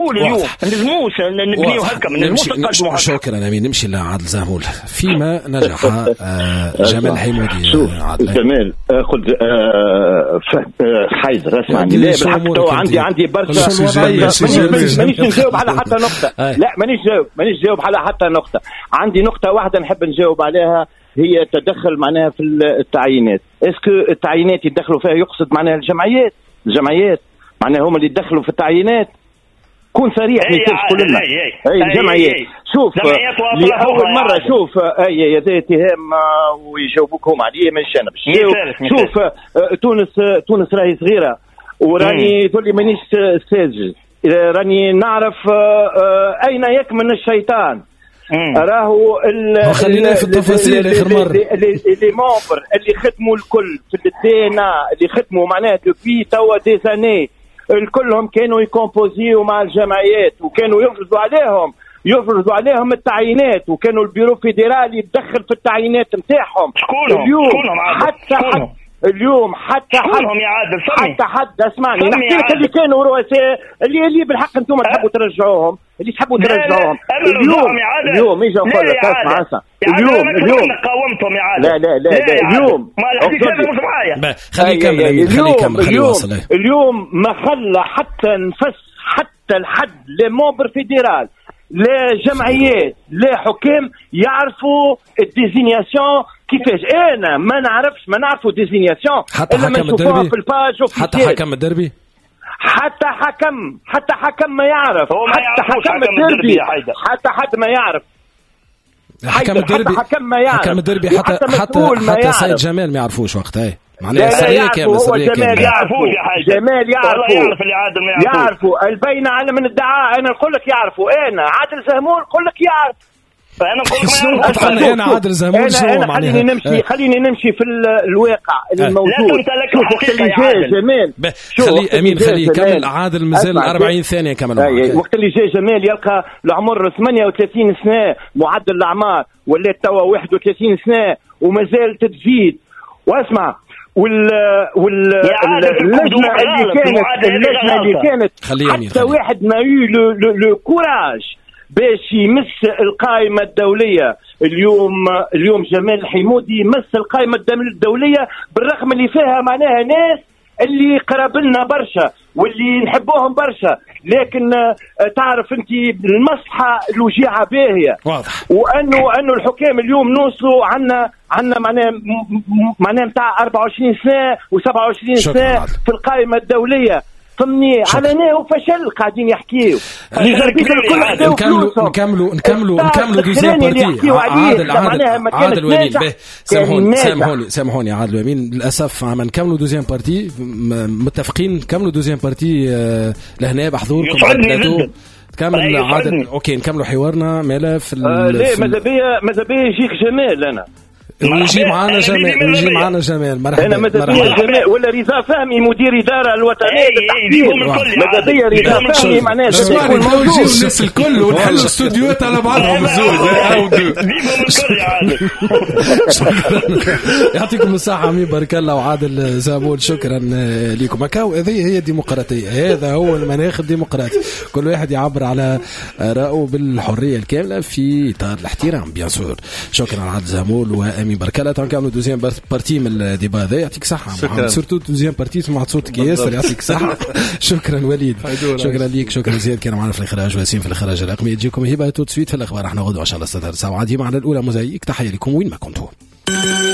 اليوم نلزموش نبنيو هكا من شكرا أمين. نمشي لعادل زامول فيما نجح جمال حمودي. جمال خذ حيدر اسمعني. لا بالحق عندي برشا مانيش نجاوب على حتى نقطة. لا مانيش نجاوب على حتى نقطة. عندي نقطة واحدة نحب نجاوب عليها، هي تدخل معناها في التعيينات. اسكو التعيينات يدخلوا فيها يقصد معناها الجمعيات معناها هم اللي يدخلوا في التعيينات؟ كون صريح كل لنا الجمعيات. شوف لأول مرة شوف هذا اتهام ويجاوبوكم عليه مش أنا شوف تونس راهي صغيرة وراني تقولي مانيش ساذج، راني نعرف أين يكمن الشيطان. راهو خلينا في التفاصيل اخر مره اللي مامبر اللي خدموا الكل في الدينا اللي خدموا معناها دوبي توا دي زاني الكلهم كانوا يكومبوزيو مع الجمعيات وكانوا يفرضوا عليهم التعيينات، وكانوا البيرو فيدرالي يتدخل في التعيينات نتاعهم. اليوم حتى حد اسمعني نحكي لك اللي كانوا رؤساء اللي بالحق انتم تحبوا ترجعوهم اليوم يجي نقول لك اسمع اليوم قاومتهم يا عادل. لا اليوم خلي يكمل اليوم ما خلى حتى نفس حتى الحد لمومبر فيدرال لا جمعيات لا حكام يعرفوا الديزينياسيون كيفاش. انا ما نعرفوا ديزينياسيون حتى حكم الدربي حتى حكم ما يعرف حتى حكم الدربي حتى حد ما يعرف حكم الدربي حتى سيد جمال ما يعرفوش وقتها معناها سريع كامل جمال يعرفوا البين على من الدعاء. انا نقول لك يعرفوا، انا عادل زهمول نقول لك يعرف. فانا نقول لك انا عادل زهمول شنو خليني نمشي في الواقع الموجود. خلي امين خلي يكمل عادل مازال 40 ثانيه كمان. وقت اللي جاي جمال يلقى العمر 38 سنه معدل الاعمار ولات توا 31 سنه ومازال تزيد. واسمع اللجنه اللي كانت حتى واحد ما لو كوراج باش يمس القائمة الدولية. اليوم جمال حمودي يمس القائمة الدولية بالرغم اللي فيها معناها ناس اللي قرابلنا برشا واللي نحبوهم برشا، لكن تعرف انت المصلحة الوجيعة باهية. وانه الحكام اليوم نوصلوا عنا معناها متاع 24 سنة و27 سنة في القائمة الدولية. فهمني علنيه وفشل قاعدين يحكيوا. نكملوا دوزيام بارتي. عادل وامين سامحوني عادل وامين للاسف عم نكملوا دوزيام بارتي متفقين نكملوا دوزيام بارتي لهنا بحضوركم على البلاتو. كمل عادل اوكي نكملوا حوارنا مالا في ماذا بيا يجيك جمال. انا ويجي معنا جمال مرحبا. انا ماذا جمال ولا رضا فهمي مدير اداره الوطنيه ماذا بيا رضا فهمي معناها الناس الكل ونحل الاستوديوهات على بعضهم يعطيكم الصحه امين بارك الله. وعادل زامول شكرا لكم. هذه هي الديمقراطيه، هذا هو المناخ الديمقراطي، كل واحد يعبر على رأيه بالحريه الكامله في اطار الاحترام بيان سور. شكرا عادل زامول وامين بارك الله. تنكملوا دوزيام بارتي من الديبا هذا. يعطيك صحه سورتو دوزيام بارتي سمعت صوتك ياسر يعطيك صحه. شكرا وليد شكرا ليك شكرا زياد كان معنا في الاخراج وسيم في الاخراج الرقمي. تجيكم هبه توت سويت في الاخبار. احنا غدوه ان شاء الله الساعه 9 وعادي معنا الاولى موزايك. تحيه لكم وين ما كنتوا.